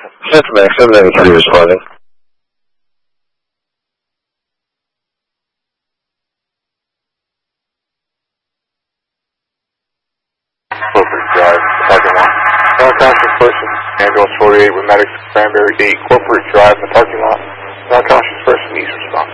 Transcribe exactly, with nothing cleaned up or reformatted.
Centromax, seven ninety-three responding. Corporate Drive, parking lot. Non-conscious person, ambulance forty-eight with medics, Cranberry eight, Corporate Drive in the parking lot. Non-conscious person needs response.